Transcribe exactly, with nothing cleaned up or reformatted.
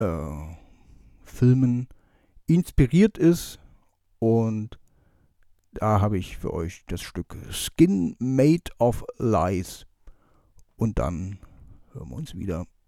äh, Filmen inspiriert ist. Und da habe ich für euch das Stück Skin Made of Lies. Und dann hören wir uns wieder.